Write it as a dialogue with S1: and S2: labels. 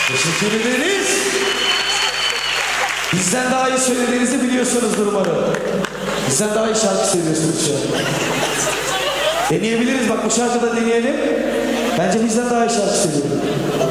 S1: Teşekkür ederiz. Bizden daha iyi söylediğinizi biliyorsunuzdur umarım. Bizden daha iyi şarkı seviyorsunuz şu an. Deneyebiliriz, bak bu şarkıda deneyelim. Bence bizden daha iyi şarkı seviyorum.